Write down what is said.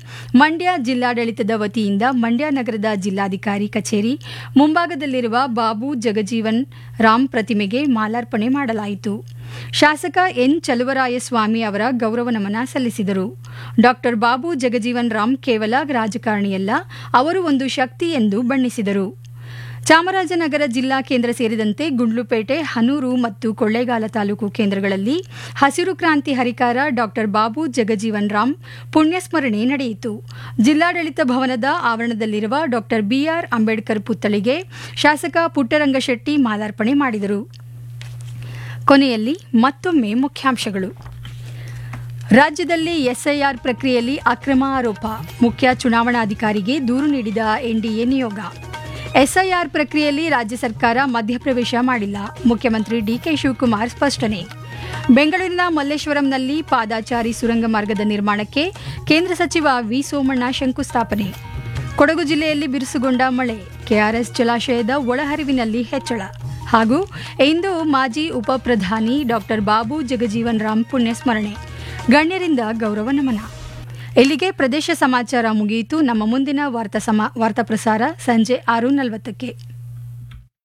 ಮಂಡ್ಯ ಜಿಲ್ಲಾಡಳಿತದ ವತಿಯಿಂದ ಮಂಡ್ಯ ನಗರದ ಜಿಲ್ಲಾಧಿಕಾರಿ ಕಚೇರಿ ಮುಂಭಾಗದಲ್ಲಿರುವ ಬಾಬು ಜಗಜೀವನ್ ರಾಮ್ ಪ್ರತಿಮೆಗೆ ಮಾಲಾರ್ಪಣೆ ಮಾಡಲಾಯಿತು. ಶಾಸಕ ಎನ್ ಚಲುವರಾಯಸ್ವಾಮಿ ಅವರ ಗೌರವ ನಮನ ಸಲ್ಲಿಸಿದರು. ಡಾಕ್ಟರ್ ಬಾಬು ಜಗಜೀವನ್ ರಾಮ್ ಕೇವಲ ರಾಜಕಾರಣಿಯಲ್ಲ, ಅವರು ಒಂದು ಶಕ್ತಿ ಎಂದು ಬಣ್ಣಿಸಿದರು. ಚಾಮರಾಜನಗರ ಜಿಲ್ಲಾ ಕೇಂದ್ರ ಸೇರಿದಂತೆ ಗುಂಡ್ಲುಪೇಟೆ, ಹನೂರು ಮತ್ತು ಕೊಳ್ಳೇಗಾಲ ತಾಲೂಕು ಕೇಂದ್ರಗಳಲ್ಲಿ ಹಸಿರು ಕ್ರಾಂತಿ ಹರಿಕಾರ ಡಾಕ್ಟರ್ ಬಾಬು ಜಗಜೀವನ್ ರಾಮ್ ಪುಣ್ಯಸ್ಮರಣೆ ನಡೆಯಿತು. ಜಿಲ್ಲಾಡಳಿತ ಭವನದ ಆವರಣದಲ್ಲಿರುವ ಡಾಕ್ಟರ್ ಬಿಆರ್ ಅಂಬೇಡ್ಕರ್ ಪುತ್ಥಳಿಗೆ ಶಾಸಕ ಪುಟ್ಟರಂಗಶೆಟ್ಟಿ ಮಾಲಾರ್ಪಣೆ ಮಾಡಿದರು. ಕೊನೆಯಲ್ಲಿ ಮತ್ತೊಮ್ಮೆ ಮುಖ್ಯಾಂಶಗಳು. ರಾಜ್ಯದಲ್ಲಿ ಎಸ್ಐಆರ್ ಪ್ರಕ್ರಿಯೆಯಲ್ಲಿ ಅಕ್ರಮ ಆರೋಪ, ಮುಖ್ಯ ಚುನಾವಣಾಧಿಕಾರಿಗೆ ದೂರು ನೀಡಿದ ಎನ್ಡಿಎ ನಿಯೋಗ. ಎಸ್ಐಆರ್ ಪ್ರಕ್ರಿಯೆಯಲ್ಲಿ ರಾಜ್ಯ ಸರ್ಕಾರ ಮಧ್ಯಪ್ರವೇಶ ಮಾಡಿಲ್ಲ, ಮುಖ್ಯಮಂತ್ರಿ ಡಿಕೆ ಶಿವಕುಮಾರ್ ಸ್ಪಷ್ಟನೆ. ಬೆಂಗಳೂರಿನ ಮಲ್ಲೇಶ್ವರಂನಲ್ಲಿ ಪಾದಾಚಾರಿ ಸುರಂಗ ಮಾರ್ಗದ ನಿರ್ಮಾಣಕ್ಕೆ ಕೇಂದ್ರ ಸಚಿವ ವಿ ಸೋಮಣ್ಣ ಶಂಕುಸ್ಥಾಪನೆ. ಕೊಡಗು ಜಿಲ್ಲೆಯಲ್ಲಿ ಬಿರುಸುಗೊಂಡ ಮಳೆ, ಕೆಆರ್ಎಸ್ ಜಲಾಶಯದ ಒಳಹರಿವಿನಲ್ಲಿ ಹೆಚ್ಚಳ. ಹಾಗೂ ಇಂದು ಮಾಜಿ ಉಪ ಪ್ರಧಾನಿ ಡಾಕ್ಟರ್ ಬಾಬು ಜಗಜೀವನ್ ರಾಮ್ ಪುಣ್ಯಸ್ಮರಣೆ, ಗಣ್ಯರಿಂದ ಗೌರವ ನಮನ. ಇಲ್ಲಿಗೆ ಪ್ರದೇಶ ಸಮಾಚಾರ ಮುಗಿಯಿತು. ನಮ್ಮ ಮುಂದಿನ ವಾರ್ತಾ ಪ್ರಸಾರ ಸಂಜೆ 6:40ಕ್ಕೆ.